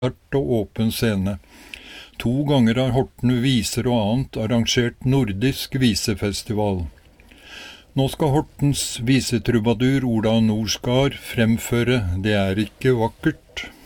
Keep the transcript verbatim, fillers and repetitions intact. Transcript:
og åpen scene. To ganger har Horten Viser og annet arrangert nordisk visefestival. Nå skal Hortens visetrubadur Ola Norsgaard fremføre Det er ikke vakkert.